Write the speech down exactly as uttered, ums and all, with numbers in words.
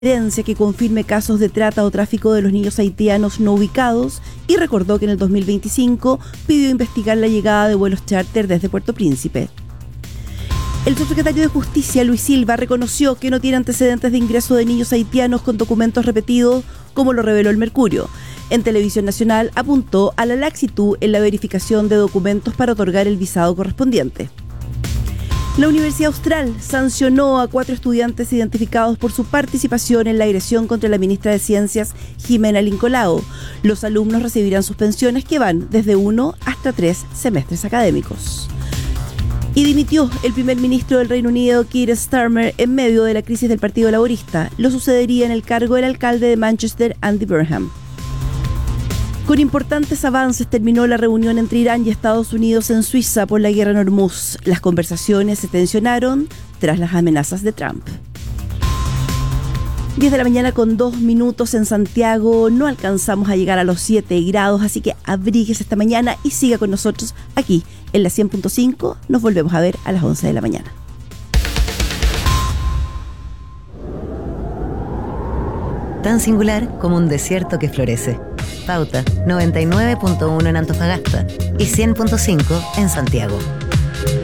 que confirme casos de trata o tráfico de los niños haitianos no ubicados y recordó que en el dos mil veinticinco pidió investigar la llegada de vuelos charter desde Puerto Príncipe. El subsecretario de Justicia, Luis Silva, reconoció que no tiene antecedentes de ingreso de niños haitianos con documentos repetidos, como lo reveló el Mercurio. En Televisión Nacional apuntó a la laxitud en la verificación de documentos para otorgar el visado correspondiente. La Universidad Austral sancionó a cuatro estudiantes identificados por su participación en la agresión contra la ministra de Ciencias, Jimena Lincolao. Los alumnos recibirán suspensiones que van desde uno hasta tres semestres académicos. Y dimitió el primer ministro del Reino Unido, Keir Starmer, en medio de la crisis del Partido Laborista. Lo sucedería en el cargo el alcalde de Manchester, Andy Burnham. Con importantes avances terminó la reunión entre Irán y Estados Unidos en Suiza por la guerra en Hormuz. Las conversaciones se tensionaron tras las amenazas de Trump. diez de la mañana con dos minutos en Santiago. No alcanzamos a llegar a los siete grados, así que abríguese esta mañana y siga con nosotros aquí en la cien punto cinco. Nos volvemos a ver a las once de la mañana. Tan singular como un desierto que florece. Pauta noventa y nueve punto uno en Antofagasta y cien punto cinco en Santiago.